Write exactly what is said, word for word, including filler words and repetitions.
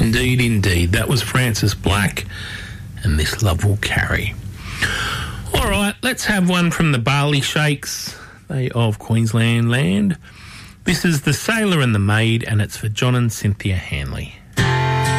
Indeed, indeed. That was Francis Black, and This Love Will Carry. All right, let's have one from the Barley Shakes, they of Queensland land. This is The Sailor and the Maid, and it's for John and Cynthia Hanley.